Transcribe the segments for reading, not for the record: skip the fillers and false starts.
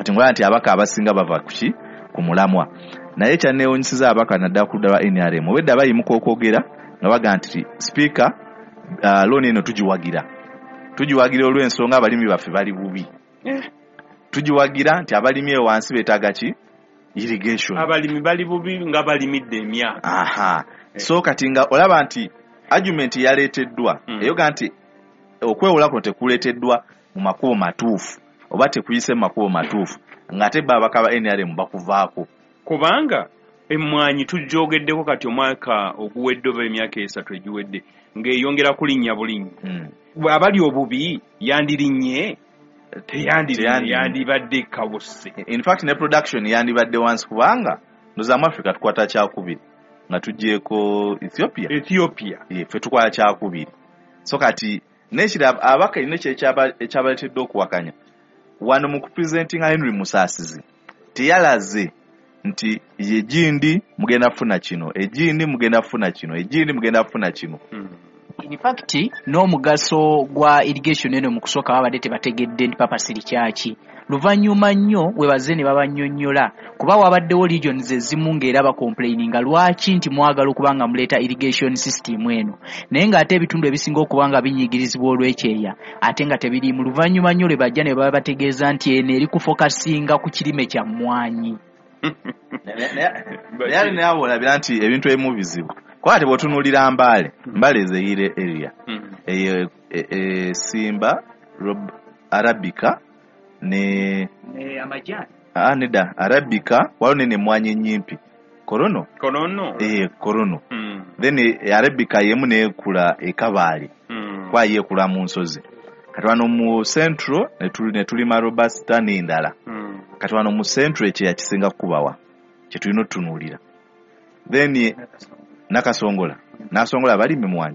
kati ngola nti abaka abasinga bava kuki ku mulamwa naye kyanneewunyisiza abaka naddala ku ludda lwa NRM obwedda bayimuka okwogera nga baga nti speaker looni eno tugiwagira olw'ensonga abalimi baffe bali bubi tugiwagira nti abalimi wansi beetaaga ki irrigation abalimi bali bubi nga balimidde emyaka so kati nga olaba nti argument yaleeteddwa eyoga nti okwewolako tekuleeteddwa mu makubo matuufu oba tekuyise mu makubo matuufu ng'ate babaka ba NRM bakuvaako kubanga emmwanyi tujjogeddeko kati omwaka oguwedde oba emyaka 3 egiwedde ng'eyongera kulinnya bulinnya abali obubi yandirinnye yandibadde kabuse in fact ne production yandibadde wansi kubanga ndoza mu Africa tukwata kyakubiri nga tujjeeko Ethiopia ffe tukwata kyakubiri so kati nekira abaka ine ekyabaleetedde okuwakanya wano mu kupresentinga Henry Musasizi teyalaze nti yegindi mugenda kufuna kino egindi mugenda kufuna kino egindi mugenda kufuna kino in fact n'omugaso gwa irrigation eno mu kusooka babadde tebategedde nti papa siri kyaki luvannyuma nnyo webaze ne babannyonnyola kuba wabaddewo regions ezimu ng'era bakomplaininga lwaki nti mwagala okubanga muleeta irrigation system eno naye ng'ate ebitundu ebisinga okubanga binyigirizibwa olw'ekyeya ate nga tebiri mu luvannyuma nnyo lwe bajja ne baba bategeeza nti eno eri kufokasinga ku kirime kya mmwanyi naye naabo olabira nti ebintu ebimu bizibu kuba ate bw'otunuulira Mbale ezeyire area eyo Simba Arabica ne amajani neda Arabica waliwo ne mmwanyi nnyimpi korono then Arabica yemu neekula ekabaali kwa yeekula mu nsozi kati wano mu central ne tulima Robusta n'endala kati wano mu central ekyo yakisinga kubawa kye tulina otunuulira then Nakasongola balime mmwanyi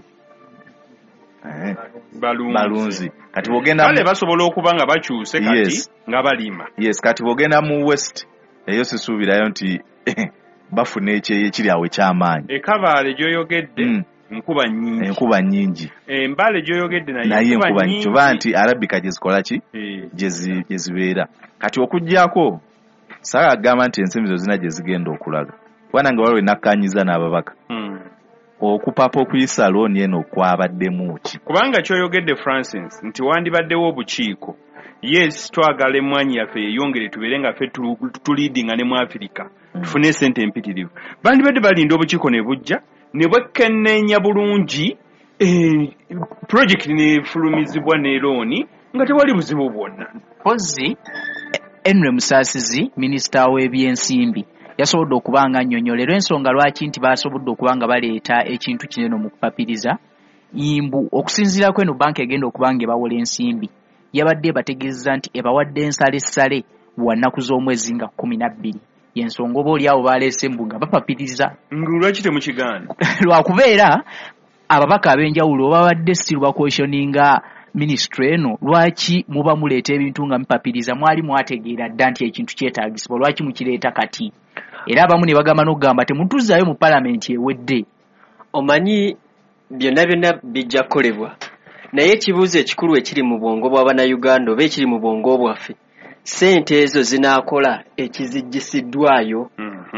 balunzi kati bogenda bale basobola okuba nga bakyuse kati nga balima kati bogenda mu west eyo sisuubirayo nti bafuna ekiri awo ekyamaanyi ekabaale gyoyogedde enkuba nnyingi Mbale gyoyogedde naye enkuba nnyingi kuba nti Arabica gyezikola ki gyezibeera kati okuggyako saagamba nti ensimbi zo zina gye zigenda okulaga kubanga nga waliwo enakkanyiza n'ababaka okupapa okuyisa looni eno kwabaddemu ki kubanga kyoyogedde Francis nti wandibaddewo obukiiko twagala emmwanyi yaffe yeyongere tubeere nga ffe tuliidinga ne mu Afirika tufune sente empitirivu bandibadde balinda obukiiko ne bujja ne bwekenneenya bulungi pulojekiti nefulumizibwa ne looni nga tewali buzibu bwonna pozi Henry Musasizi minisita w'ebyensimbi yasobodde okubanga annyonnyolera ensonga lwaki nti basobodde okubanga baleeta ekintu kinene mu kupapiriza imbu okusinziirako eno banka egenda okubanga ebawola ensimbi yabadde bategeeza nti ebawadde ensalessale wannaku z'omwezi nga 12 yensonga oba oli abo baleese embu nga bapapiriza lwaki temukigaana lwakubeera ababaka ab'enjawulo babadde still bakwestioninga ministry eno lwaki muba muleeta ebintu nga mupapiriza mwali mwategeera dda nti ekintu kyetaagisibwa lwaki mukireeta kati era abamu ne bagamba n'okugamba temutuzaayo mu palamenti ewedde omanyi byonna bijja kukolebwa naye ekibuuzo ekikulu ekiri mu bwongo bw'Abannayuganda oba ekiri mu bwongo bwaffe ssente ezo zinaakola ekizijjisiddwayo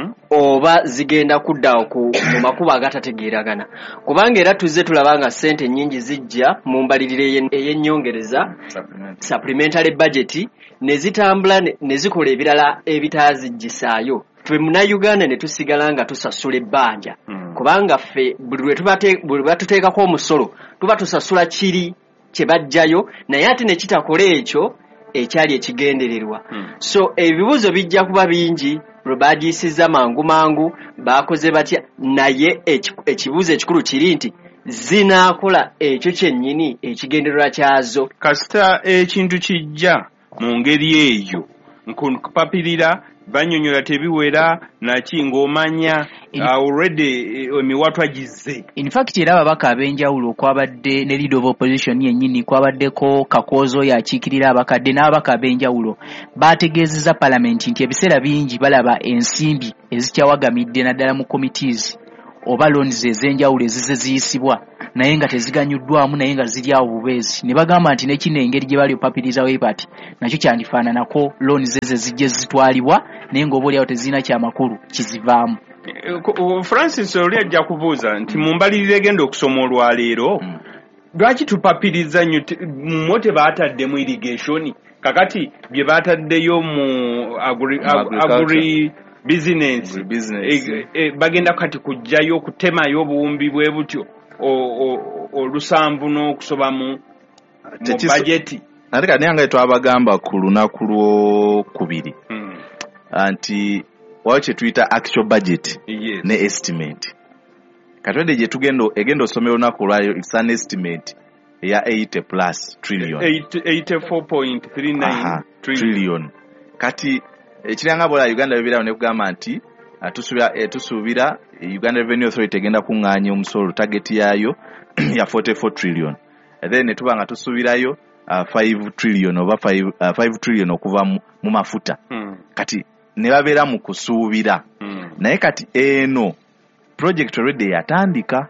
oba zigenda kuddawo mu makubo agatategeeragana kubanga era tuzze tulaba nga ssente nnyingi zijja mu mbalirire ey'ennyongereza supplementary budget ne zitambula ne zikola ebirala ebitaazijjisaayo twe Munnayuganda ne tusigala nga tusasula ebbanja kubanga ffe buli lwe batuteekako omusolo tuba tusasula kiri kye bajjayo naye ate ne kitakola ekyo ekyali ekigendererwa so ebibuuzo bijja kuba bingi lwe baagiyisizza mangu bakoze batya naye ekibuuzo ekikulu kiri nti zinaakola ekyo kyennyini ekigendererwa kyazo kasita ekintu kijja mu ngeri eyo nkupapirira banyonyola tebiwera naki ng'omanya already emiwatwa gizze in fact era ababaka ab'enjawulo kwabadde ne leader of opposition yennyini kwabaddeko Kakoozo yakiikirira abakadde n'ababaka ab'enjawulo baategeezezza palamenti nti ebiseera bingi balaba ensimbi ezikyawagamidde naddala mu committees oba loans ez'enjawulo eziziyisibwa naye nga teziganyuddwamu naye nga ziri awo bubeezi ne bagamba nti nekino engeri gye bali opapiriza webati nakyo kyandifaananako loans ezo ezijja zitwalibwa naye ng'oba oliawo tezirina kyamakulu kizivaamu. Francis oli ajja kubuuza nti mu mbalirira egenda okusoma olwaleero lwaki tupapiriza nnyo mo tebaataddemu irrigation kakati bye baataddeyo mu agri business bagenda kati kujjayo okutemayo obuwumbi bwe butyo olusanvu n'okusoba mu bajeti. Ate kati nga twabagamba ku lunaku lwokubiri nti waliwo kye tuyita actual budget ne estimate. Katwede gye egenda osomera olunaku olwaliro it's an estimate eya 80 plus trillion 84.39 trillion. Kati ekiranga bola Uganda bibirawo ne kugamba nti tusuubira Uganda Revenue Authority egenda kuŋŋaanya omusolo target yaayo ya 44 trillion. Then ne tuba nga tusuubirayo 5 trillion oba 5 trillion okuva mu mafuta. Kati ne babeera mu kusuubira. Naye kati eno project already yatandika.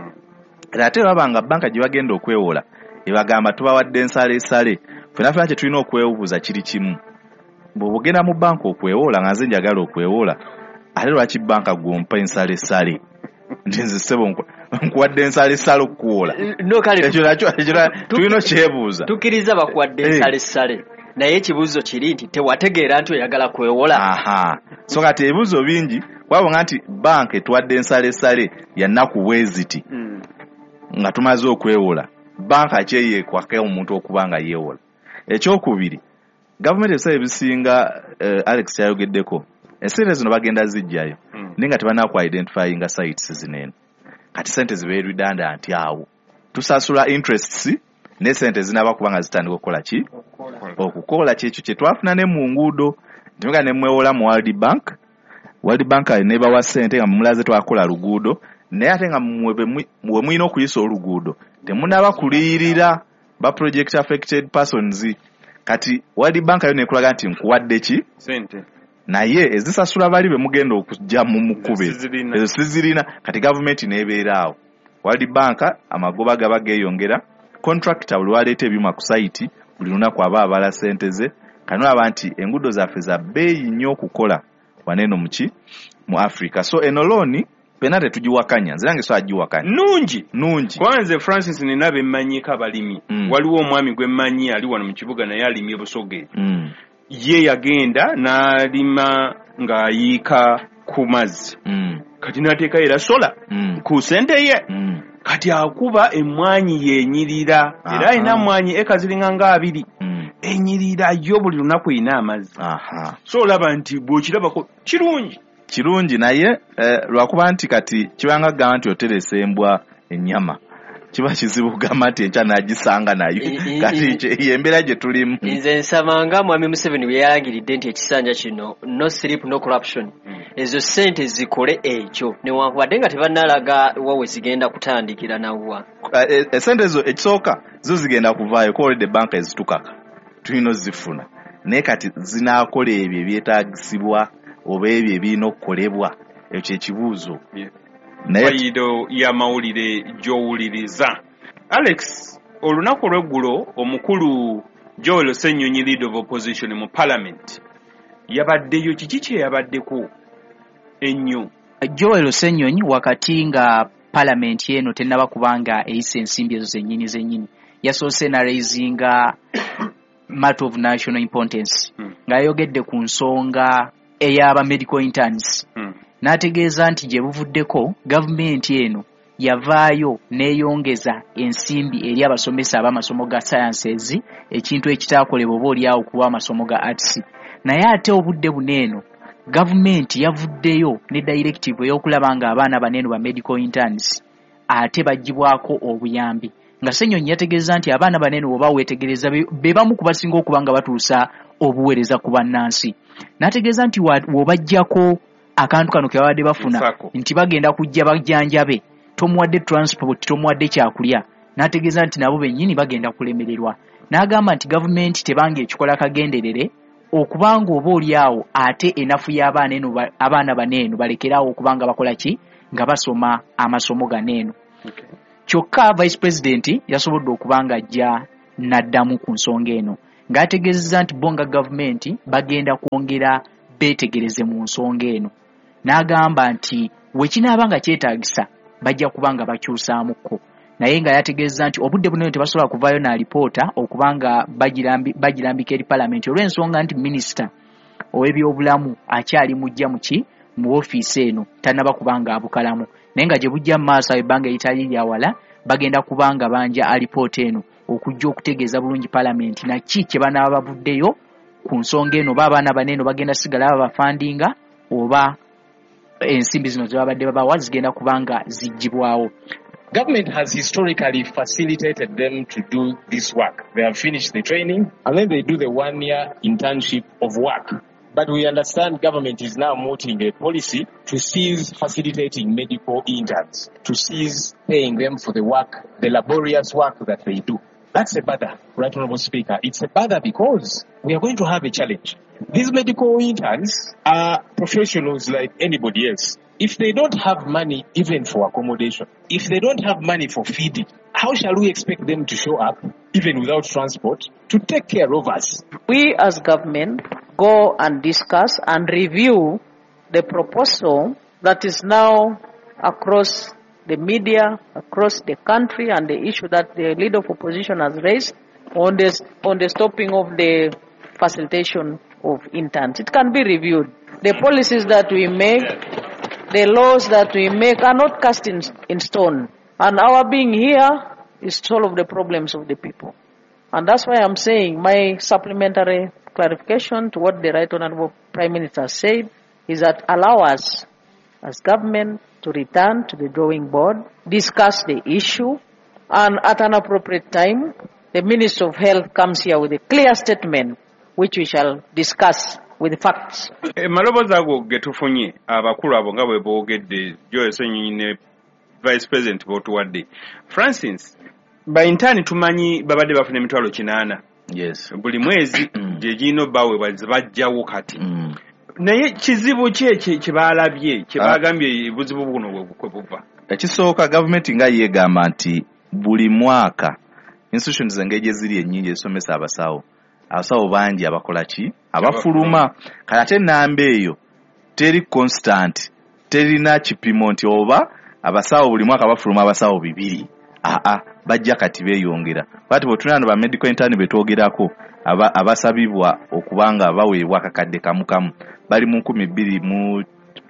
Ate babanga banka gye bagenda okwewola ebagamba tubawadde ensale fena kye tulina okwewubuza kiri kimu. Bw'ogenda mu banka okwewola nga nze njagala okwewola ate lwaki banka gwompa ensale nze sebo nkuwadde ensale okukuwola ekyo nakyo tulina okyebuuza. Tukkiriza bakuwadde ensale naye ekibuuzo kiri nti tewategeera nti oyagala kwewola. So kati ebibuuzo bingi wabonga nti banka etuwadde ensale ya nnaku bweziti nga tumaze okwewola banka kyeyeekwako omuntu okuba nga yeewola. Ekyokubiri gavumenti ebiseera ebisinga Alex yayogeddeko esente zino bagenda zijjayo naye nga tebalina ku identifyinga sites zineeno. Kati sente zibe redundant awo tusasula interests ne sente zinaba kuba nga zitandika okukola ki okukola kyekyo kye twafuna ne mu nguudo ntimega ne mwewola mu World Bank ne bawa sente nga mulaze twakola luguudo naye ate nga mwe mwina okuyisa oluguudo temunaba kuliyirira ba project affected persons. Kati World Bank yo nekulaga nti nkuwadde ki sente naye ezisasula bali be mugenda okujja mu mukube ezo sizirina. Kati government nebeeraawo World Bank amagoba gaba geeyongera contractor buli waleeta ebyuma ku site buli lunaku aba abala sente ze kanolaba nti enguudo zaffe za bbeeyi nnyo okukola waneeno mu Africa. So eno looni pena tetugiwakanya nzirange so agiwakanya nungi kwanze Francis nina bemmanyika balimi waliwo omwami gwe mmanyi ali wano mu kibuga naye alimye busoge ye yagenda n'alima ng'ayiika ku mazzi kati n'ateeka era sola ku sente ye kati akuba emmwanyi yenyirira era alina mmwanyi eka ziringa nga 2 enyirira yo buli lunaku ina amazzi. So olaba nti bw'okirabako kirungi naye lwakuba nti kati kibanga gamba nti oteresa embwa ennyama kiba kizibu kugamba nti enkya n'agisanga nayo kati yembeera gye tulimu. Nze nsabanga mwami Museveni bwe yalangiridde nti ekisanja kino no sleep no corruption ezo sente zikole ekyo newankubadde nga tebannalaga wawe zigenda kutandikira nawwa esente ezo ekisooka zo zigenda kuvaayo ko already banka ezitukaka tulina ozifuna naye kati zinaakola ebyo ebyetaagisibwa oba ebyo ebirina okukolebwa ekyo ekibuuzo nayeyido y'amawulire gy'owuliriza. Alex, olunaku olw'eggulo omukulu Joel Ssenyonyi leader of opposition mu parliament yabaddeyo kiki kye yabaddeko ennyo? Joel Ssenyonyi wakati nga parliament eno tennaba kubanga eyisa ensimbi ezo zennyini yasoose na raisinga matter of national importance ng'ayogedde ku nsonga ey'aba medical interns n'ategeeza nti gye buvuddeko gavumenti eno yavaayo n'eyongeza ensimbi eri abasomesa ab'amasomo ga sciences ekintu ekitaakolebwa oba oliawo kuba amasomo ga arts. Naye ate obudde buneeno gavumenti yavuddeyo ne directive ey'okulaba nga abaana baneeno ba medical interns ate bagibwako obuyambi nga Ssenyonyi yategeeza nti abaana baneeno oba weetegereza be bamu kubasinga okuba nga batuusa obuweereza ku bannansi. N'ategeeza nti w'obaggyako akantu kano ke babadde bafuna nti bagenda kujja bajjanjabe tomuwadde transport tomuwadde kyakulya. N'ategeeza nti nabo bennyini bagenda kulemererwa. N'agamba nti gavumenti tebanga ekikola kagenderere okubanga oba oli awo ate enafu y'abaana abaana baneeno balekerawo okubanga bakola ki nga basoma amasomo ganeeno. Kyokka vice president yasobodde okubanga ajja n'addamu ku nsonga eno ng'ategeezezza nti bo nga gavumenti bagenda kwongera beetegereze mu nsonga eno, n'agamba nti wekinaaba nga kyetaagisa bajja kubanga bakyusaamuko, naye nga yategeezza nti obudde buno tebasobola kuvaayo na alipoota okubanga bagirambika eri palamenti olw'ensonga nti minisita ow'ebyobulamu akyali mujja mu ofiisi eno tannaba kubanga abukalamu, naye nga gye bujja mu maaso ebbanga eritali lyawala bagenda kubanga banja alipoota eno okujja okutegeeza bulungi palamenti naki kye banaaba bavuddeyo ku nsonga eno, oba abaana baneeno bagenda sigala babafandinga oba ensimbi zino zebabadde babawa zigenda kubanga ziggyibwawo. Government has historically facilitated them to do this work. They have finished the training and then they do the 1-year internship of work. But we understand government is now mooting a policy to cease facilitating medical interns, to cease paying them for the work, the laborious work that they do. That's a bother, Right Honourable Speaker. It's a bother because we are going to have a challenge. These medical interns are professionals like anybody else. If they don't have money even for accommodation, if they don't have money for feeding, how shall we expect them to show up, even without transport, to take care of us? We as government go and discuss and review the proposal that is now across the media, across the country, and the issue that the leader of opposition has raised on the stopping of the facilitation of interns. It can be reviewed. The policies that we make, the laws that we make are not cast in stone. And our being here is to solve the problems of the people. And that's why I'm saying my supplementary clarification to what the Right Honourable Prime Minister said is that allow us as government to return to the drawing board, discuss the issue, and at an appropriate time, the Minister of Health comes here with a clear statement which we shall discuss with facts. Maloboozi ago ge tufunye abakulu abo nga bwe boogedde Joel Ssenyonyi ne Vice President b'otuwadde. Francis, bayintani tumanyi babadde bafuna emitwalo 8. Yes. Buli mwezi gye gino baweebwa bajjawo kati. Naye kizibu kye baalabye kye baagambye buzibu buno bwe buva. Ekisooka gavumenti nga yeegamba nti buli mwaka institutions engeri ziri ennyingi ezisomesa abasawo bangi abakola ki abafuluma kale ate ennamba eyo teri constant, terina kipimo nti oba abasawo buli mwaka bafuluma abasawo 2 bajja kati beeyongera. Bati bwetunano ba medical intern betwogerako abasabibwa okubanga baweebwa akakadde kamu bali mu 12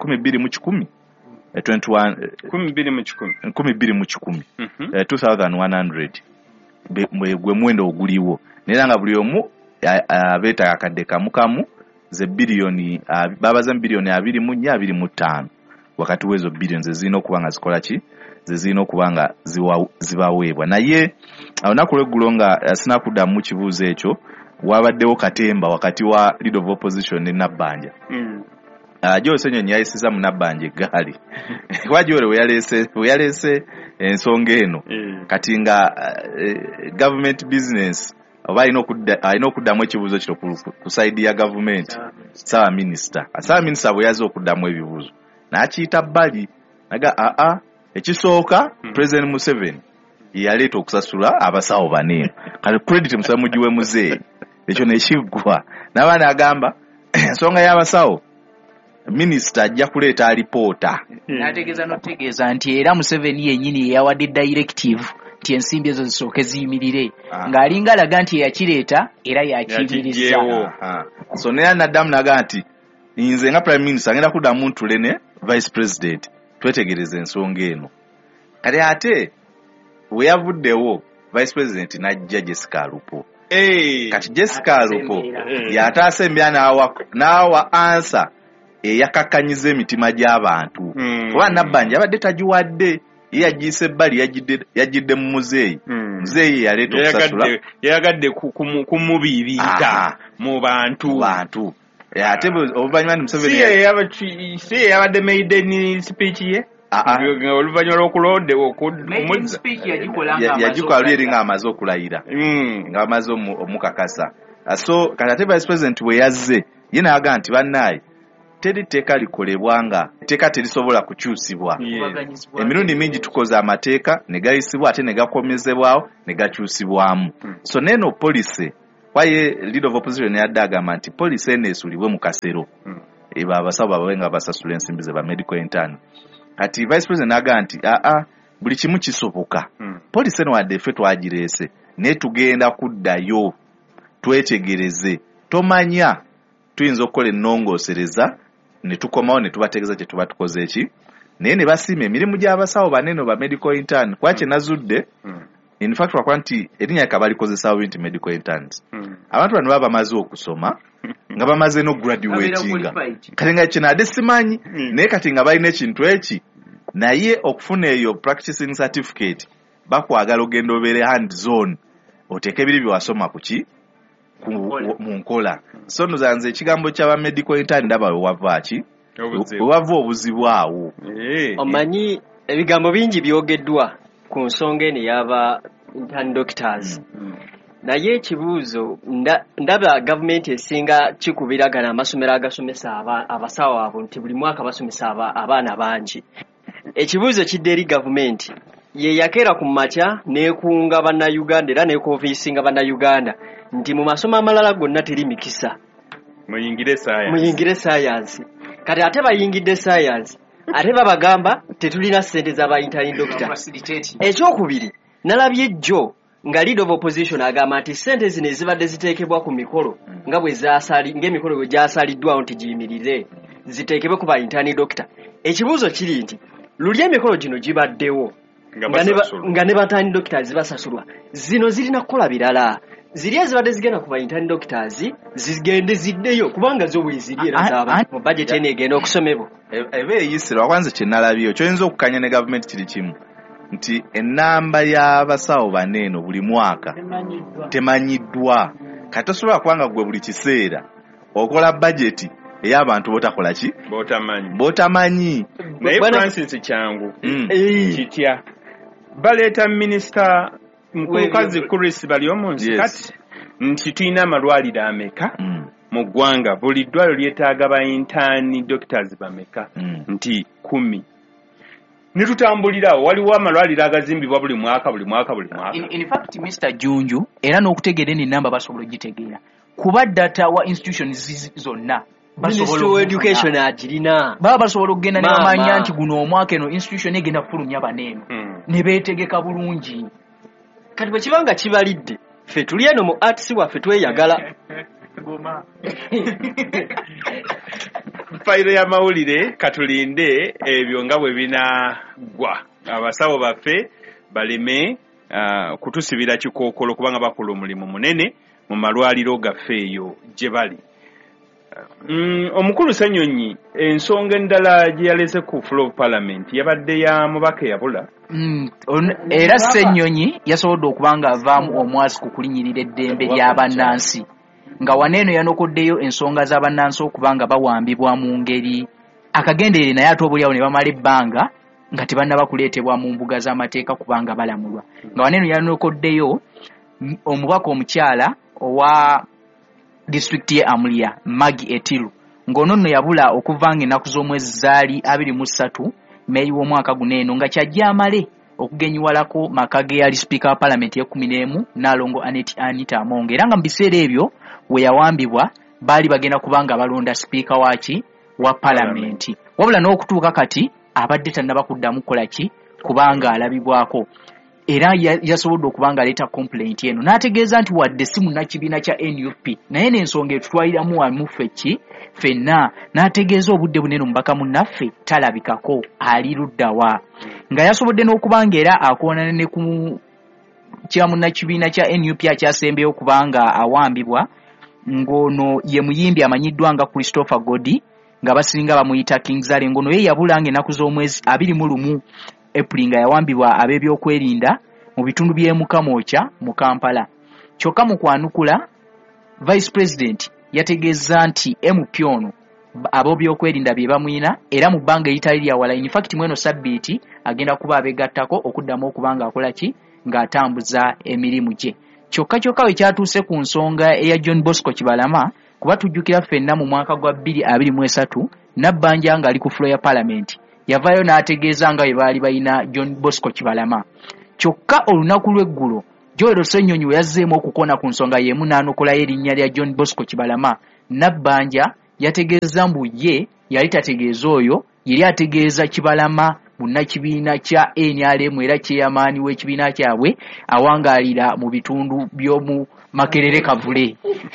2100 gwe mwendo oguliwo, naye nga buli omu abeeta akadde kamu ze biliyoni babaza biliyoni 24-25 wakati wezo biliyoni zezina okubanga zikola ki zezina okubanga zibaweebwa. Naye olunaku lw'eggulo nga sinakuddamu mu kibuuzo ekyo wabaddewo katemba wakati wa leader of opposition ne Nabbanja. Joel Ssenyonyi yayisiza mu Nabbanja eggaali wajole we yaleese ensonga eno kati nga government business oba alina okuddamu ekibuuzo kino ku side ya government. Saawa minisita bwe yaza okuddamu ebibuuzo n'akiyita bbali naga ekisooka President Museveni yaleeta okusasula abasawo 4 kale credit musamu giwe muzeeyi ekyo nekiggwa n'abaana agamba ensonga y'abasawo minisita ajja kuleeta alipoota. N'ategeeza nti era Museveni yennyini yawadde directive nti ensimbi ezo zisooke ziyimirire ng'alinga alaga nti yakireeta era yakiyimirizza. So naye n'addamu naga nti nze nga prime minister ngenda kuddamu ntule ne vice president twetegereza ensonga eno. Kale ate we yavuddewo vice president n'ajja Jessica Alupo. Kati Jessica Alupo yataasa embya n'awa answer eyakakkanyiza emitima gy'abantu. Kuba Nabbanja abadde tagiwadde, ye yagiise ebbali yagidde mu muzeeyi. Muzeeyi yaleeta okusasula. Yayagadde kumubiibita mu bantu. Ate oluvannyuma ni Museveni si ye yabadde maiden speech ye. Oluvannyuma lw'okulonde yagikola luli eringa amaze okulayira nga amaze omukakasa. So kati ate vice president bwe yazze ye n'aga nti bannaye teri tteeka likolebwa nga etteeka terisobola kukyusibwa. Emirundi mingi tukoze amateeka ne gayisibwa ate ne gakomezebwawo ne gakyusibwamu. So neno police kwaye leader of opposition yadde agamba nti police eno esuulibwe mu kasero eba abasawo babawe nga basasula ensimbi ze ba medical intern. Kati vice president n'aga nti buli kimu kisoboka. Police eno wadde ffe twagireese naye tugenda kuddayo twetegereze tomanya tuyinza okukola ennongoosereza ne tukomawo ne tubategeeza kye tuba tukoze eki naye ne basiima emirimu gy'abasawo banene ba medical intern kwakye nazudde in fact wakuba nti erinnya lika balikozesaawo nti medical interns abantu bano baba bamaze okusoma nga bamaze n'ograduatinga kati nga kino ate simanyi naye kati nga balina ekintu eki naye okufuna eyo practicing certificate bakwagala ogenda obeere hand zone oteeke ebiri byewasoma kuki mu nkola. So nuzanze ekigambo ky'aba medical intern ndaba wavaaki wava obuzibu awo. Omanyi ebigambo bingi byogeddwa ku nsonga eno y'aba intern doctors. Naye ekibuuzo ndaba gavumenti esinga kikubiragana amasomero agasomesa abasawo abo nti buli mwaka basomesa abaana bangi. Ekibuuzo kidde eri gavumenti ye yakeera ku makya neekunga bannayuganda era neekoofiisinga bannayuganda nti mu masomo amalala gonna teri mikisa muyingire science. Kati ate bayingidde science ate babagamba tetulina ssente z'aba intern doctor. Ekyokubiri nalabye jjo nga leader of opposition agamba nti ssente zino ezibadde ziteekebwa ku mikolo nga bwe ng'emikolo bwe gyasaliddwawo nti giyimirire ziteekebwe ku ba intern doctor. Ekibuuzo kiri nti luli emikolo gino gibaddewo nga ne batani doctors basasulwa zino zirina kukola birala ziri ezibadde zigenda ku ba intern doctors zigende ziddeyo kubanga zo bwe ziri era zaba mu budget eno egenda okusomebwa ebe eyisirwa kwanza kye nalabyo kyoyinza okukanya ne gavumenti kiri kimu nti ennamba y'abasawo baneeno buli mwaka temanyiddwa kati tosobola kubanga gwe buli kiseera okola budget ey'abantu botakola ki botamanyi. Naye Francis kyangu kitya baleeta minisita mukulukazi Chris Balyomunsi kati nti tulina amalwaliro ameka mu ggwanga buli ddwaliro lyetaaga ba intern doctors bameka nti 10 ne tutambulirawo waliwo amalwaliro agazimbibwa buli mwaka. In fact Mr. Junju era n'okutegeera eni namba basobola ogitegeera kuba data wa institutions zonna Ministry of Education agirina baba basobola okugenda ne bamanya nti guno omwaka eno institution egenda kufulumya baneeno ne beetegeka bulungi. Kati bwe kibanga kibalidde ffe tuli eno mu arts waffe tweyagala fayiro y'amawulire katulinde ebyo nga bwe binagwa abasawo baffe baleme kutusibira kikookolo kubanga bakola omulimu munene mu malwaliro gaffe eyo gye bali. Omukulu Ssenyonyi ensonga endala gye yalese ku floor of parliament yabadde ya mubaka yabula era Ssenyonyi yasobodde okubanga avaamu omwasi ku kulinyirira eddembe ly'abannansi nga waneeno yanokoddeyo ensonga z'abannansi okubanga bawambibwa mu ngeri akagenderere naye ate obulyawo ne bamala ebbanga nga tebannaba kuleetebwa mu mbuga z'amateeka kubanga balamulwa nga waneeno yanokoddeyo omubaka omukyala owa district ye Amulia Magi Etiru ngono nno yabula okuvanga ennaku z'omwezi zaali 23 Mei w'omwaka guneeno nga kyajja amale okugenyiwalako maka ge yali speaker wa parliament ye 11 Nalongo Anita Amonge era nga mu biseera ebyo we yawambibwa baali bagenda kubanga balonda speaker wa parliament wabula n'okutuuka kati abadde tannaba kuddamu kukola ki kubanga alabibwako era yasobodde okubanga aleeta complaint eno n'ategeeza nti wadde si munnakibiina kya NUP naye n'ensonga etutwaliramu wamu ffenna n'ategeeza obudde bunene omubaka munnaffe talabikako ali luddawa nga yasobodde n'okubanga era akoonana ne ku kya munnakibiina kya NUP akyasembeyo okubanga awambibwa ng'ono ye muyimbi amanyiddwa nga Christopher Godi nga basinga bamuyita King Zale ngono ye yabulanga ennaku z'omwezi 21 April nga yawambibwa ab'ebyokwerinda mu bitundu by'e Mukamoocha mu Kampala. Kyokka mu kwanukula Vice President yategeeza nti MP ono ab'ebyokwerinda bye bamuyina era mu bbanga eritali lya wala in fact mweno sabbiiti agenda kuba abegattako okuddamu okubanga akola ki ng'atambuza emirimu gye. kyokka we kyatuuse ku nsonga eya John Bosco Kibalama kuba tujjukira ffenna mu mwaka gwa 2023 Nabbanja ng'ali ku floor ya Parliament yavaayo n'ategeeza nga bwe baali balina John Bosco Kibalama. Kyokka olunaku lw'eggulo Joel Ssenyonyi we yazzeemu okukona ku nsonga y'emu n'anokolayo erinnya lya John Bosco Kibalama, Nabbanja yategeeza mbu ye yali tategeeza oyo, yali ategeeza Kibalama munnakibiina kya NRM era kyeyamaani w'ekibiina kyabwe awangaalira mu bitundu by'omu Makerere Kavule.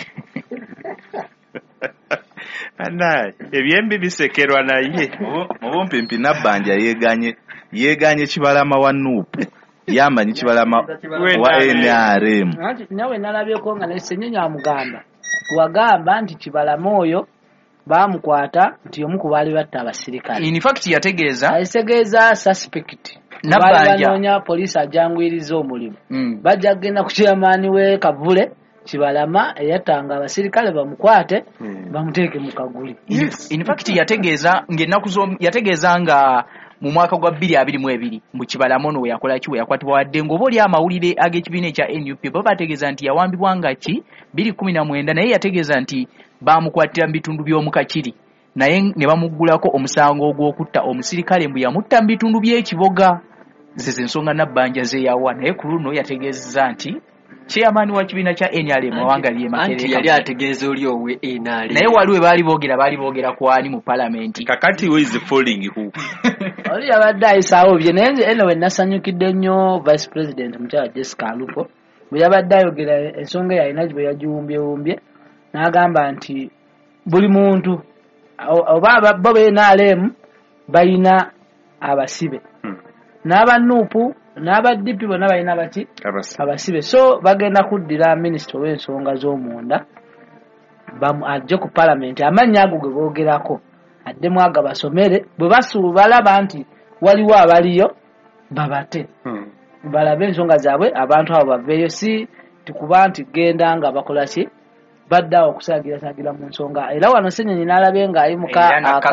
Ana ebyembi bisekerwa naye mu bumpimpi Nabbanja yeeganye Kibalama wa Nuupu yamanyi Kibalama wa NRM. Nawe nalabyeko nga Ssenyonyi amugamba wagamba nti Kibalama oyo baamukwata nti omu ku baali batta abasirikale. In fact yategeeza suspect Nabbanja banoonya poliisi ajangwiriza omulimu bajja kugenda ku chairman we Kavule Kibalama eyattanga abasirikale bamukwate bamuteeke mu kaguli. In fact yategeeza nga mu mwaka gwa 2022 mu Kibalama ono we yakola ki we yakwatibwa wadde ng'oba oli amawulire ag'ekibiina ekya NUP bo bategeeza nti yawambibwa nga ki 2019 naye yategeeza nti baamukwatira mu bitundu by'omu Kakiri naye ne bamuggulako omusango ogw'okutta omusirikale mbu yamutta mu bitundu by'ekiboga. Ze ensonga Nabbanja ze yawa naye ku luno yategeezezza nti chairman wa kibiina kya NRM awangaliye Makerere yali ategeeza oli owe NRM naye waliwe baali boogera ku ani mu Parliament. Kakati we is falling who oli yabadde ayisaawo bye naye eno we nasanyukidde nnyo Vice President mukyala Jessica Alupo bwe yabadde ayogera ensonga yalina gye yagiwumbyewumbye n'agamba nti buli muntu oba bo NRM balina abasibe n'abanuupu n'abadipi bonna balina baki abasibe so bagenda kuddira minisita w'ensonga z'omunda ajje ku Parliament amannya ago ge boogerako addemu aga basomere bwe balaba nti waliwo abaliyo babate balabe ensonga zaabwe abantu abo baveeyo si tikuba nti genda nga bakola ki baddawo okusaagira mu nsonga era wano Ssenyonyi n'alabe ng'ayimuka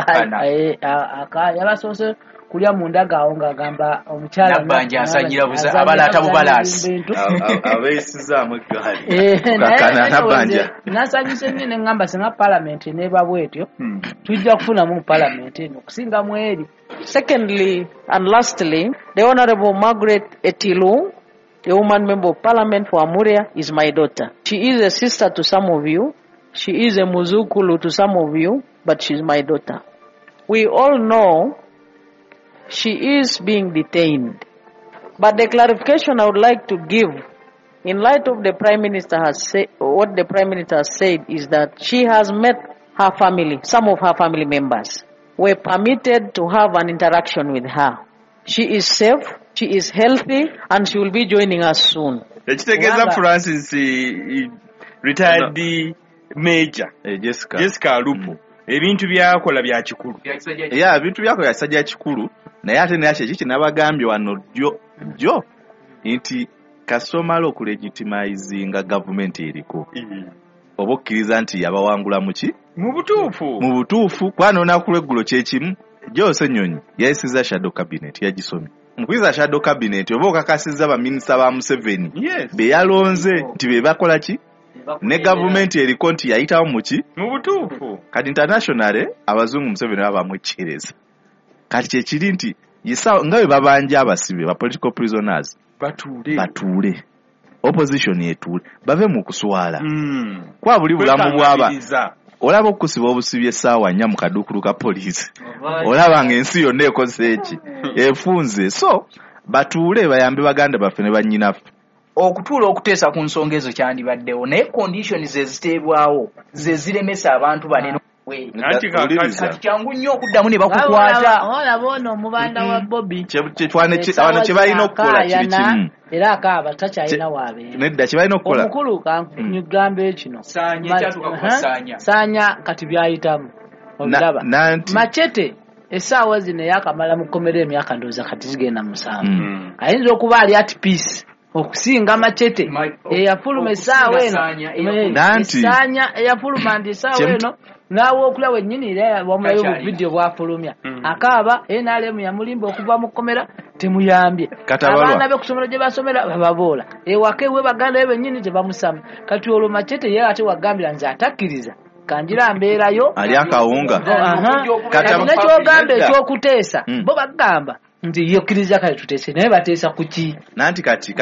yabasoose kulya munda awo ng'agamba omukyala Nabbanja asanyira abalaata bubalaasi abeesizaamu eggaali kakana Nabbanja nasanyuse nnyo ne ŋŋamba singa Parliament neeba bwetyo tujja kufunamu mu Parliament eno okusinga mu eri. Secondly and lastly, the Honorable Margaret Etilu, a woman member of Parliament for Amuria, is my daughter. She is a sister to some of you. She is a muzukulu to some of you, but she's my daughter. We all know she is being detained. But the clarification I would like to give, in light of the Prime Minister has said, what the Prime Minister has said is that she has met her family, some of her family members were permitted to have an interaction with her. She is safe, she is healthy, and she will be joining us soon. Ekitegeeza Francis retired Major Jessica Alupo ebintu byakola bya kikulu. Ebintu byakola yasajja kikulu naye ate naye kiki nabagambye wano jjo nti kasomala okulegitimizinga gavumenti eriko oba okkiriza nti yabawangula muki mu butuufu kwana olunaku lw'eggulo kyekimu Joel Ssenyonyi yayisiza shadow cabinet yagisomye mukwiza shadow cabinet oba okakasizza baminisita ba Museveni be yalonze nti be bakola ki ne gavumenti eriko nti yayitawo muki mu butuufu kati internationally abazungu Museveni babamwekyereza kati kyekiri nti nga bwe babanja abasibe ba political prisoners batuule opposition yetuule bave mu kuswala kwa buli bulamu bwaba olaba okusiba obusibi essaawa 4 mu kaduukulu ka poliisi olaba ng'ensi yonna ekoze eki efunze so batuule bayambe baganda baffe ne bannyinaffe okutuula okuteesa ku nsonga ezo kyandibaddewo naye conditions eziteebwawo ze ziremesa abantu banene kati kyangu nnyo okuddamu ne bakukwata olaba ono omubanda wa Bobby kye balina okukola kiri kimu era akaaba takyalina waabeera nedda kye balina okukola omukulu kannyugambe kino saanya kati byayitamu obiraba Machete essaawa zino yakamala mu kkomera emyaka ndowooza kati zigenda 7 ayinza okuba ali at peace okusinga Machete eyafuluma essaawa eno esanya eyafuluma ndi essaawa eno naawe okulya wennyini era wamulayo mu vidiyo bwafulumya akaaba NRM yamulimba okuva mu kkomera temuyambye abaana be ku ssomero gye basomera bababoola ewaka ewe baganda be bennyini tebamusama kati olwo Machete ye ate wagambira nze atakkiriza kanjira mbeerayo ali akawunga nekyogamba ekyokuteesa bo bagamba nti yokkiriza kale tuteese naye bateesa ku ki nanti kati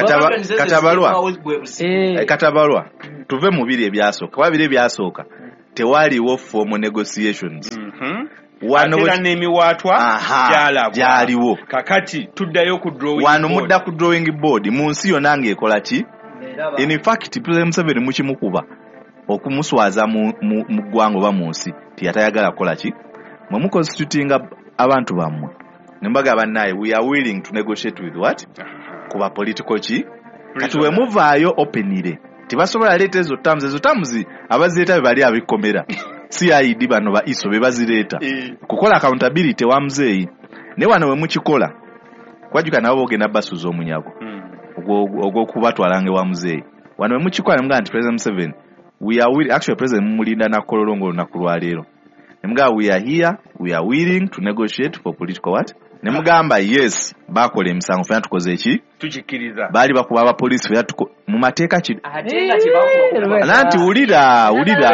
katabalwa tuve mu biri ebyasooka wabiri ebyasooka tewaliwo formal negotiations wano n'emiwaatwa gyaliwo kakati tuddayo ku drawing wano mudda ku drawing board mu nsi yonna ng'ekola ki in fact President Museveni mukimukuba okumuswaza mu ggwanga oba mu nsi tiyatayagala kukola ki mwe muconstitutinga abantu bammwe nembaga bannaye we are willing to negotiate with what kuba political ki kati we muvaayo openire tibasobola leeta ezo terms abazireeta be bali abikomera CID bano ba ISO be bazireeta kukola accountability wa muzeeyi ne wano we mukikola kwajuka nabo bogenda basuza omunyago ogw'okubatwalange wa muzeeyi wano we mukikola ne mugamba nti President Museveni we are willing actually President mumulinda nakololongo olunaku lwa leero ne mugamba we are here we are willing to negotiate for political what ne mugamba yes bakola emisango fena tukoze eki tukikiriza bali bakuba abapoliisi fena mu mateeka ki nanti wulira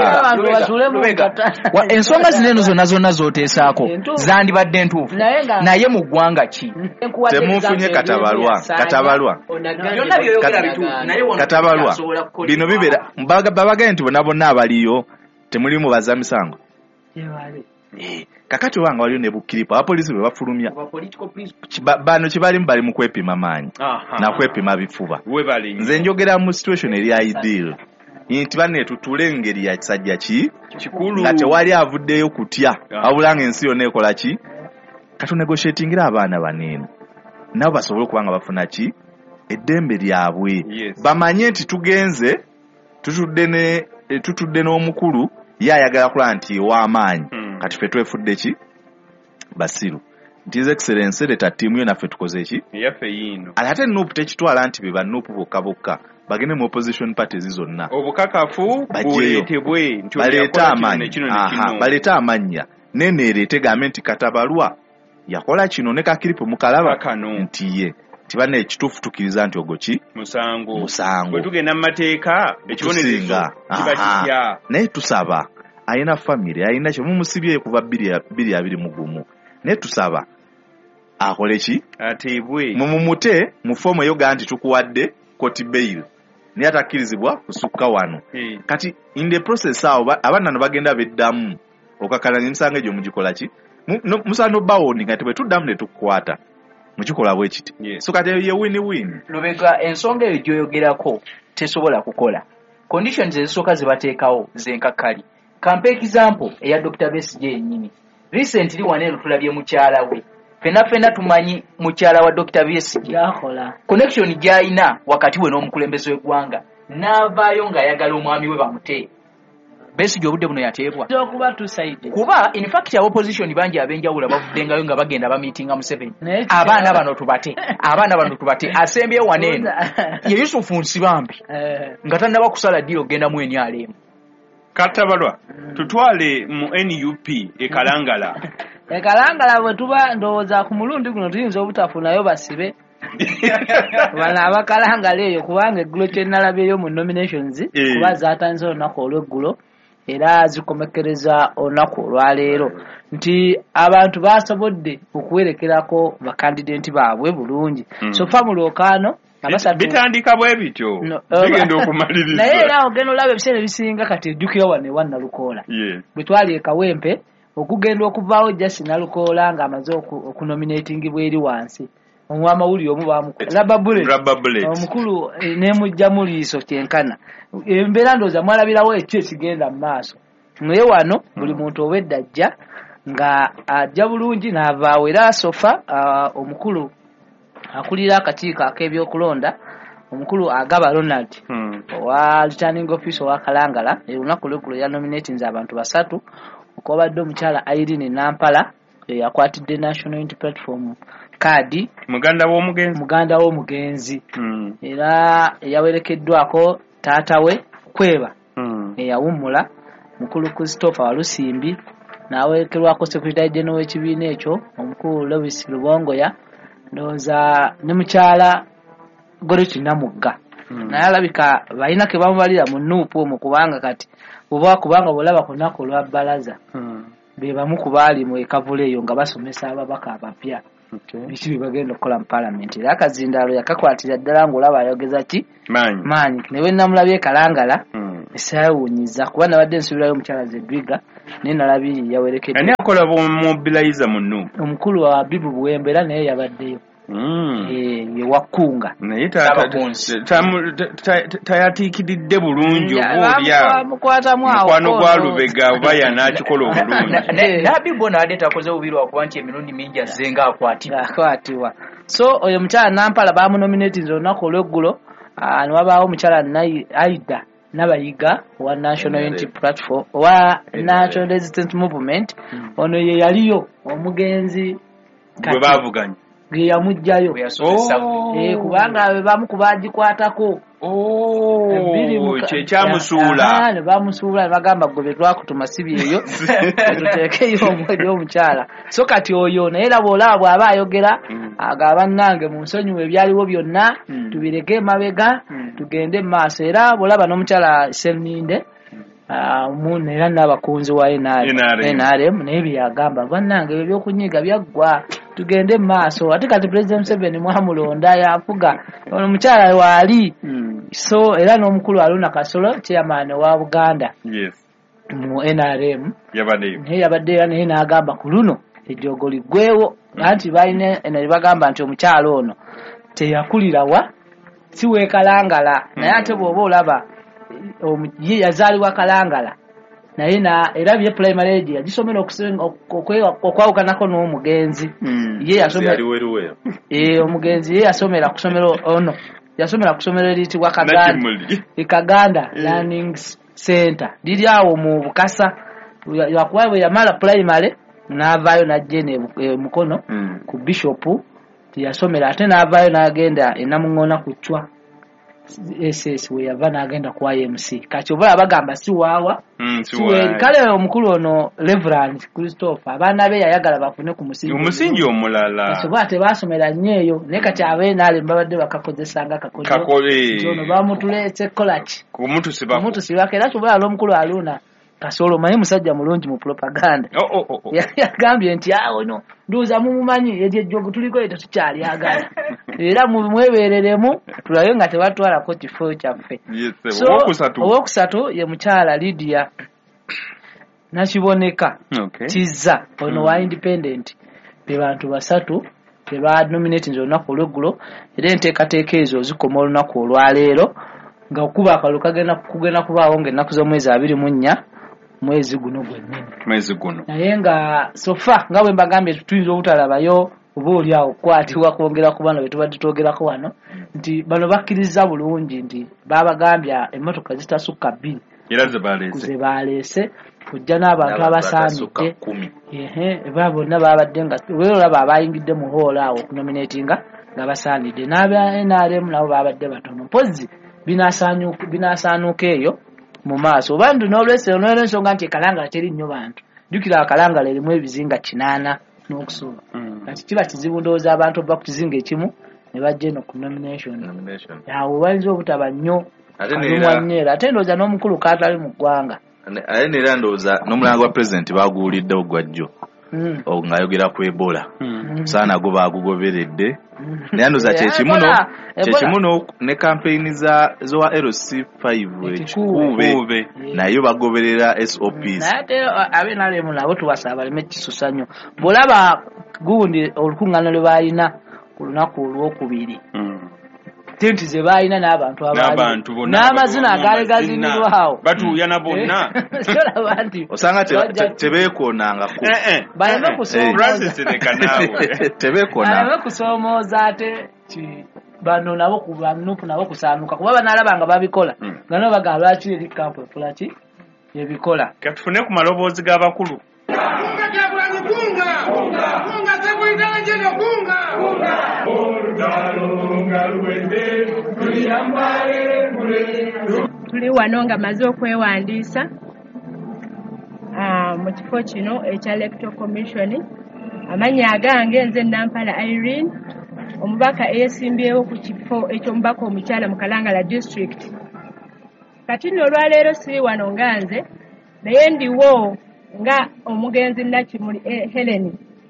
ensonga zineno zonna zooteesaako zandibadde ntuufu naye mu ggwanga ki temufunye katabalwa bino bibeera babagaye nti bonna abaliyo temulimu bazza misango kakati wanga waliyo ne bukkiripa abapoliisi be bafulumya bano kibalimu bali mu kwepima maanyi na kwepima bifuba nze njogera mu situation eri ideal nti banne tutule engeri ya kisajja ki nga tewali avuddeyo kutya wabula ng'ensi yonna ekola ki katunegotiatingira abaana baneeno nabo basobole okuba nga bafuna ki eddembe lyabwe bamanye nti tugenze tutudde n'omukulu ye ayagala kulaba nti w'amaanyi kati ffe twefudde ki basiru nti his excellence leta ttiimu yo naffe tukoze ki yaffe yiino ate nuupu tekitwala nti be banuupu bokka bagende mu opposition parties zonna obukakafu buleetebwe nti baleete amannya neneereete gambe nti katabalwa yakola kino ne kakiripo mukalaba nti ye tibane ekituufu tukiriza nti ogwo ki musango bwe tugenda mu mateeka ekibonerezo kiba kitya naye tusaba ayina family ayina kye mumusibye kuva 2021 naye tusaba akole ki atebwe mumumute mu fomu eyo ganti tukuwadde court bail naye atakkirizibwa kusukka wano kati in the process awo abaana no bagenda beddamu okakalanya emisango egyo mugikola ki musano bawoni nga tebwe tuddamu ne tukukwata mukikola bwe kiti so kati ye win Lubega ensonga eyo gyoyogerako tesobola kukola conditions ezisooka zibateekawo zenkakkali kampa example eya Dr. Besigye yennyini recently waneero tulabye mukyala we fena tumanyi mukyala wa Dr. Besigye connection gy'alina wakati we n'omukulembeze w'eggwanga n'avaayo ng'ayagala omwami we bamute Besigye obudde buno yateebwa kuba in fact opposition bangi abenjawulo bavuddengayo nga bagenda bamiitinga Museveni abaana bano tubate asembye waneeno ye Yusufu Nsibambi nga tannaba kusala ddiiro ogenda mu NRM Katabalwa tutwale mu NUP ekalangala bwe tuba ndowooza ku mulundi guno tuyinza obutafunayo basibe bana abakalangala eyo kubanga eggulo kyenalabeeyo mu nominations kuba zaatanze olunaku olw'eggulo era zikomekereza olunaku olwaleero nti abantu basobodde okuwerekerako bakandidenti baabwe bulungi so famulookaano bitandika bwe bityo bigenda okumaliriza naye era ogenda olaba ebiseera ebisinga kati ejjukira wano ewa Nalukoola bwe twali e Kawempe okugenda okuvaawo Justin Nalukoola ng'amaze okunominatingibwa eri wansi omwamawulire omu Rubber Bullet omukulu n'emujjamu liiso kyenkana embeera ndowooza mwalabirawo ekyo ekigenda mu maaso naye wano buli muntu obwedda ajja nga ajja bulungi n'avaawo era Sofa omukulu akulira akakiiko ak'ebyokulonda omukulu Agaba Ronald owa returning office owa Kalangala olunaku lw'eggulo ya nominating abantu 3 okwabadde omukyala Irene Nampala yakwatidde National Unity Platform kaadi muganda w'omugenzi era yawerekeddwako taata we Kweba eyawummula mukulu Christopher Walusimbi n'awerekerwako Secretary General w'ekibiina ekyo omukulu Lewis Lubongoya ndowooza ne mukyala Goreti Namugga naye alabika balina ke bamubalira mu Nuupu omwo kubanga kati kubanga bolaba ku lunaku olwa bbalaza be bamu ku baali mu ekavula eyo nga basomesa ababaka abapya biki bye bagenda okukola mu Parliament era Kazindaalo yakakwatira ddala ng'olaba ayogeza ki maanyi ne bwe namulabye Kalangala esayawunyiza kuba nabadde nsubirayo omukyala Zedwiga naye nalabiri yawerekedde ani akola mobilizer mu Nuupu omukulu wa Bibu Buwembe era naye yabaddeyo ye Wakkunga naye tayatiikiridde bulungi oba mukwano gwa Lubega oba yanakikola obulungi Nabibo nabadde takoze bubiri wakuba nti emirundi mingi azzenga akwatibwa so oyo mukyala Nampala bamunominatinze olunaku olweggulo ne wabaawo omukyala Aida Nabayiga wa National Unity Platform wa National Resistance Movement ono ye yaliyo omugenzi gwe bavuganye ge yamujjayo kubanga bamu kubagikwatako kyamusuula ne bamusuula bagamba gwe betwakutuma sibi eyo tuteekeyo omwezi omukyala so kati oyo naye era bw'olaba bw'aba ayogera agaba nange mu nsonyiwa ebyaliwo byonna tubireke emabega tugende mu maaso era bw'olaba n'omukyala Senninde era n'abakunzi wa NRM naye byagamba bannange ebyo by'okunyiga byaggwa tugende mu maaso ate kati President Museveni mwamulonda yafuga ono mukyala waali so era n'omukulu Haruna Kasolo chairman wa Buganda mu NRM yabadde naye n'agamba ku luno ejjogo liggwewo anti balina ne bagamba nti omukyala ono teyakulira wa si weekalangala naye ate bw'oba olaba ye yazaalibwa Kalangala naye era bye primary age yagisomera okwawukanako n'omugenzi ye yasomera omugenzi ye yasomera kusomero ono yasomera kusomero eriyitibwa Kaganda Learning Center liri awo mu Bukasa yakuba bwe yamala primary n'avaayo n'ajja Mukono ku Bishop yasomera ate n'avaayo n'agenda Namuŋŋona ku Chwa SS we yava n'agenda ku IMC kati oba bagamba si waawa kale omukulu ono Reverend Christopher abaana be yayagala bafune ku musingi omulala soba tebasomera nnyo eyo naye kati abenaale mbabadde bakakozesanga kakoze ono bamutuletse kolaki kumutusibako era sobola l'omukulu Haruna Kasolo manyi musajja mulungi mu propaganda yagambye nti ono nduuza mumumanyi ejjogo tuliko eto tukyali agala era mwebereremu tulabe nga tebatwalako kifo kyaffe owokusatu ye mukyala Lydia Nakiboneka Kizza ono wa Independent be bantu basatu be banominatinze olunaku olweggulo era enteekateeka ezo zikoma olunaku olwaleero nga okuba akalulu kugenda kubaawo ng'ennaku z'omwezi 24 mwezi guno gwennyini naye nga sofa nga bwe mbagambye tuyinza obutalabayo oba oli awo okukwatibwa kwongera ku bano be tubadde twogerako wano nti bano bakkiriza bulungi nti babagambya emmotoka zitasukka 2 era ze baleese kujja n'abantu abasaanidde eba bonna babadde nga olaba abayingidde mu hoola awo okunominatinga nga basaanidde n'aba NRM nabo babadde batono mpozi binasaanuuka eyo mu maaso oba nti n'olw'ensonga nti Kalangala teri nnyo bantu jjukira Kalangala erimu ebizinga 8 n'okusoba kati kiba kizibu ndowooza abantu oba ku kizinga ekimu ne bajja eno ku nomination awo bayinza obutaba nnyo kalumwanyeera ate ndowooza n'omukulu kaatali mu ggwanga aye neera ndowooza n'omulango gwa pulezidenti baaguwuliddewo gwajjo ng'ayogera ku Ebola saana go baagugoberedde naye ndowooza kyekimu ne kampeyini zowa LC5 ekikuube nayo bagoberera SOPs naye ate abenalemu nabo tubasaba baleme kisusa nnyo bw'olaba gundi olukuŋŋaana lwe baalina ku lunaku olwokubiri tenti ze baalina n'abantu n'amazina agaali gazimirwawo batuuyana bonna osanga tebeekoonanga baleme kusoomooza ate bano nabo ku banupu nabo kusaanuka kuba banaalaba nga babikola nga nabo bagamba lwaki eri kampu efulaki ebikola katufune ku maloboozi g'abakulu tuli wano nga maze okwewandiisa mu kifo kino ekya Electoral Commission. Amannya agange nze Nampala Irene, omubaka eyeesimbyewo ku kifo eky'omubaka omukyala mu Kalangala District. Kati nno olwaleero siri wano nga nze, naye ndiwo nga omugenzi Nakimuli Helen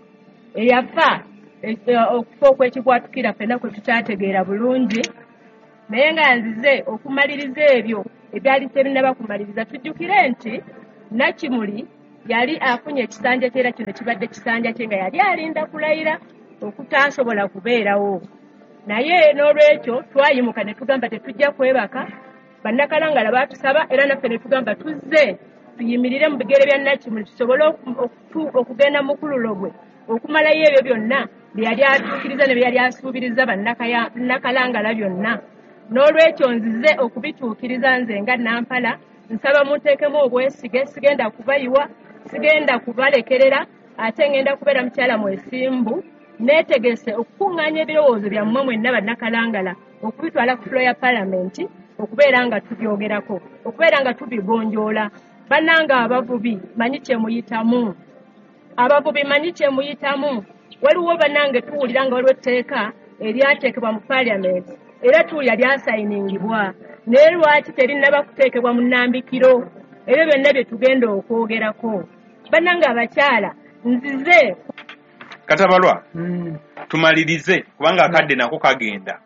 eyafa okufa okwekibwatukira ffenna kwe tukyategeera bulungi, naye nga nzize okumaliriza ebyo ebyali tebinnaba kumaliriza. Tujjukire nti Nakimuli yali afunye ekisanja kye era kino kibadde kisanja kye nga yali alinda kulayira okutaasobola kubeerawo, naye n'olwekyo twayimuka ne tugamba tetujja kwebaka. Bannakalangala baatusaba era naffe ne tugamba tuzze tuyimirire mu bigere bya Nakimuli tusobole okugenda mu kululogwe okumalayo ebyo byonna bye yali atuukiriza ne bye yali asuubiriza bannakalangala byonna. N'olwekyo nzize okubituukiriza nze nga Nampala, nsaba munteekemu obwesige, sigenda kubayiwa, sigenda kubalekerera, ate ngenda kubeera mukyala mwesimbu, neetegese okukuŋŋaanya ebirowoozo byammwe mwenna bannakalangala okubitwala ku fulo ya palamenti, okubeera nga tubyogerako, okubeera nga tubigonjoola. Bannanga abavubi manyi kye muyitamu, abavubi manyi kye muyitamu. Waliwo bannange tuwulira nga waliwo etteeka eryateekebwa mu palamenti era tuwulira lyasayiningibwa, naye lwaki terinnaba kuteekebwa mu nnambikiro? Ebyo byonna bye tugenda okwogerako. Bannanga abakyala, nzize Katabalwa tumalirize kubanga akadde nako kagenda.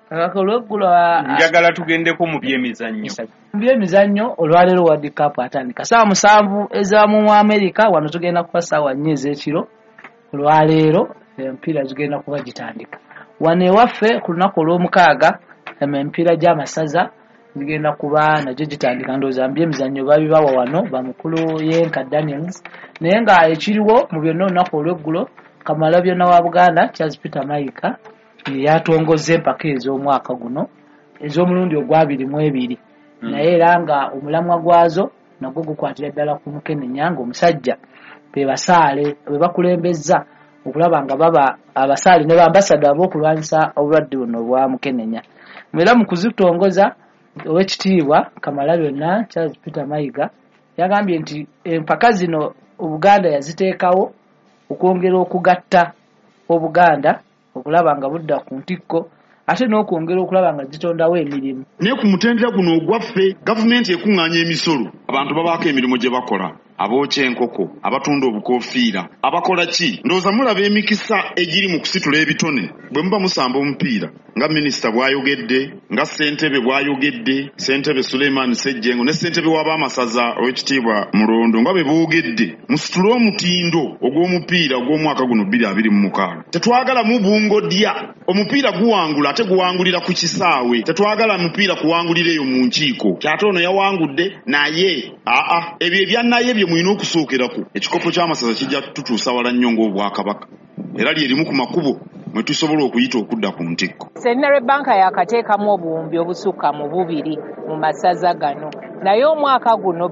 Njagala tugendeko mu byemizannyo. Mu byemizannyo olwaleero World Cup atandika saa 7 ez'amu Amerika, wano tugenda kuba ssaawa 4 ez'ekiro. Olwaleero empiira zigenda kuba gitandika. Wano ewaffe ku lunaku olw'omukaaga empiira gy'amasaza zigenda kuba nagyo gitandika. Ndowooza byemizannyo babibawa wano bamukulu Yenka Daniels, naye nga ekiriwo mu byonna olunaku olw'eggulo Kamalabyonna wa Buganda Charles Peter Mayiga yatongoze empaka ez'omwaka guno ez'omulundi ogwa-22, naye era nga omulamwa gwazo nagwo gukwatira ddala ku Mukenenya nga omusajja be basaale be bakulembezza okulaba nga baba abasaale ne bambasada ab'okulwanyisa obulwadde buno bwa Mukenenya. Era mu kuzitongoza Oweekitiibwa Kamalabyonna Charles Peter Mayiga yagambye nti empaka zino Obuganda yaziteekawo okwongera okugatta Obuganda okulaba nga budda ku ntikko ate n'okwongera okulaba nga zitondawo emirimu. Naye ku mutendera guno ogwaffe gavumenti ekuŋŋaanya emisolo, abantu babaako emirimu gye bakola, abookya enkoko, abatunda obukoofiira, abakola ki? Ndowooza mulaba emikisa egiri mu kusitula ebitone bwe muba musamba omupiira nga minisita bw'ayogedde, nga ssentebe bw'ayogedde, ssentebe Suleiman Ssejjengo ne ssentebe w'abaamasaza Oweekitiibwa Mulondo nga be boogedde. Musitule omutindo ogw'omupiira ogw'omwaka guno 2026. Tetwagala mubungodya, omupiira guwangula ate guwangulira ku kisaawe. Tetwagala mupiira kuwangulira eyo mu nkiiko kyate ono yawangudde naye ebyo ebyannaye bye mulina okusookerako. Ekikopo ky'amasaza kijja tutuusa wala nnyo ng'Obwakabaka era lyerimu ku makubo mwe tusobola okuyita okudda ku ntikko. Centenary Bank yakateekamu obuwumbi obusukka mu 2 mu masaza gano, naye omwaka guno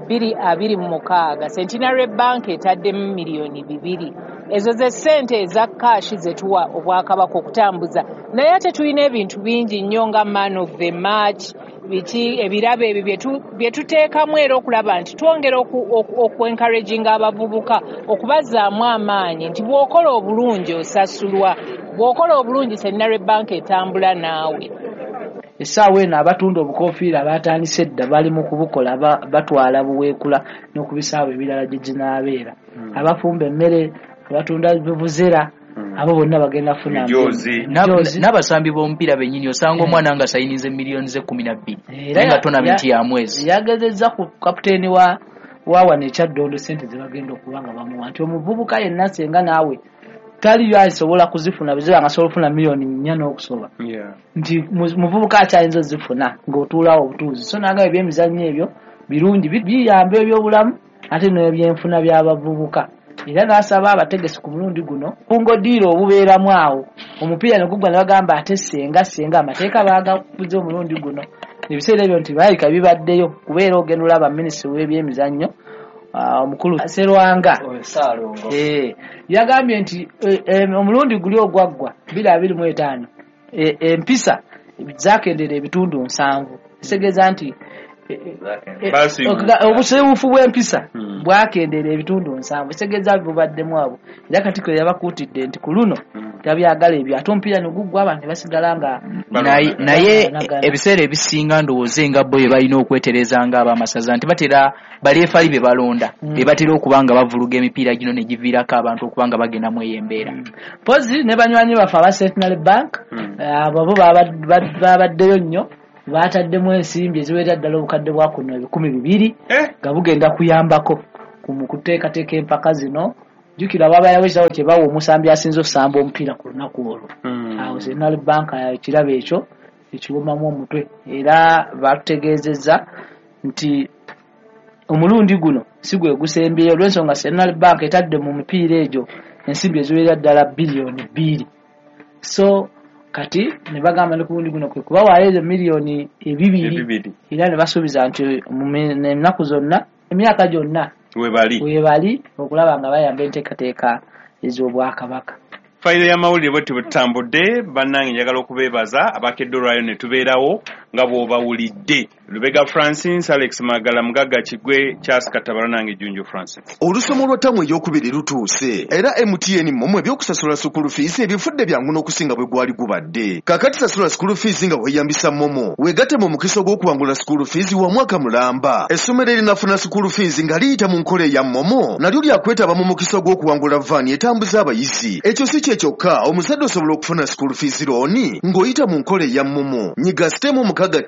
2026 Centenary Bank etaddemu miliyoni 2. Ezo ze ssente eza kaashi ze tuwa Obwakabaka okutambuza, naye ate tulina ebintu bingi nnyo nga man of the match, biki ebirabo ebyo bye tuteekamu era okulaba nti twongera okwencouraginga abavubuka okubazaamu amaanyi nti bw'okola obulungi osasulwa, bw'okola obulungi Centenary Bank etambula naawe. Essaawa eno abatunda obukoofiira abatandise edda bali mu kubukola batwala buweekula n'okubisaawa ebirala gye ginaabeera. Abafumba emmere, abatunda bivuzera, abo bonna bagenda kufuna n'abasambi b'omupiira bennyini osanga omwana nga sayinize miliyoni ze 12 nga tonamenti ya mwezi. Yagezezza ku kapiteeni wa wano ekyaddondo ssente ze bagenda okuba nga bamuwa nti omuvubuka yenna senga naawe taliyo asobola kuzifuna bizira nga asobola okufuna miliyoni 4 n'okusoba, nti muvubuka akyayinza ozifuna ng'otuulawo obutuuzi. So nanga ebyemizannyo ebyo birungi biyamba ebyobulamu ate n'ebyenfuna by'abavubuka. Era n'asaba abategesi ku mulundi guno bungodiiro obubeeramu awo omupiira ne gugwa ne bagamba ate senga amateeka baagakuze omulundi guno. Ebiseera ebyo nti balika bibaddeyo kubeera ogenda olaba minisitiri w'ebyemizannyo omukulu Serwanga yagambye nti omulundi guli ogwaggwa 2025 empisa zakendera ebitundu 7 kitegeeza nti obuseewufu bw'empisa bwakendera ebitundu 7 kitegeeza bubaddemu abo era Katikkiro yabakuutidde nti ku luno tabyagala ebyo ate omupiira ne guggwa abantu ne basigala nga naye ebiseera ebisinga ndowooza nga bo bye balina okwetereza nga ab'amasaza nti batera baleefali be balonda be batera okuba nga bavuluga emipiira gino ne giviirako abantu okuba nga bagendamu eyo embeera pozi ne banywanyi baffe aba Centenary Bank abo babaddeyo nnyo baataddemu ensimbi eziwera ddala obukadde bwa kuno 200 nga bugenda kuyambako mu kuteekateeka empaka zino jjukira babayawo ekisawo kye bawa omusambi asinze okusamba omupiira ku lunaku olwo awo Centenary Bank ekirabo ekyo ekiwomamu omutwe era batutegeezezza nti omulundi guno si gwe gusembyeyo olw'ensonga Centenary Bank etadde mu mipiira egyo ensimbi eziwera ddala biliyoni 2 so kati ne bagamba ne ku lundi guno kwe kubawaayo ezo miliyoni 2 era ne basuubiza nti mu ennaku zonna emyaka gyonna webali okulaba nga bayamba enteekateeka ez'Obwakabaka. Fayiro y'amawulire bwe tubutambudde bannange njagala okubeebaza abakedde olwayo ne tubeerawo nga bw'obawulidde. Lubega Francis, Alex Magala, Mugaga Kigwe, Charles Katabala nange Junju Francis. Olusomo lwa ttamu eryokubiri lutuuse era MTN mmwe ebyokusasula school fees ebifudde byangu n'okusinga bwe gwali gubadde. Kakati sasula school fees nga weeyambisa Momo. Weegatte mu mukisa gw'okuwangula school fees wa mwaka mulamba. Essomero erinafuna school fees nga liyita mu nkola ya Momo nalyo lyakwetaba mu mukisa gw'okuwangula vaani etambuza abayizi. Ekyo si kye kyokka omuzadde osobola okufuna school fees looni ng'oyita mu nkola ya Momo. Nyiga sitemu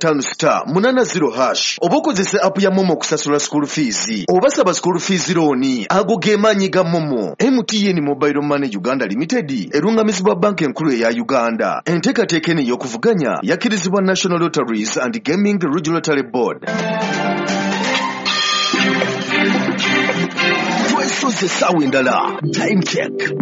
650#. Oba okozesa app ya Momo okusasula school fees. Obasaba school fees looni ago ge maanyi ga Momo. MTN Mobile Money Uganda Limited erungamizibwa banka enkulu eya Uganda. Enteekateeka eno ey'okuvuganya yakkirizibwa National Lotteries and Gaming Regulatory Board. Twesoze essaawa endala. Time check.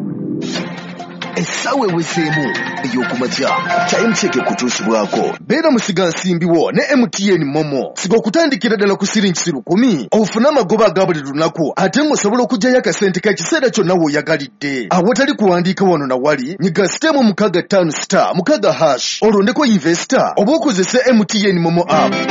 Essaawa eweseemu ey'okumakya. Time check ekutuusibwako. Beera musiga nsimbiwo ne MTN Momo. Siga okutandikira ddala ku siringi 10 ofune amagoba aga buli lunaku ate ng'osobola okuggyayo akasente k'ekiseera kyonna w'oyagalidde. Awatali kuwandiika wano na wali nyiga sitemu 656#. Olondeko investor oba okozese MTN Momo app.